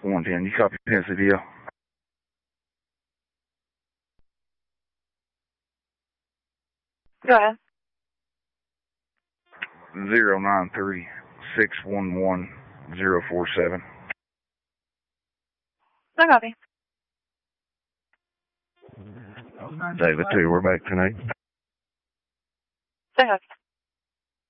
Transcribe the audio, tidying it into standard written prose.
110. You copy NCDL? Go ahead. 093-611-047. I copy. David 2, we're back tonight.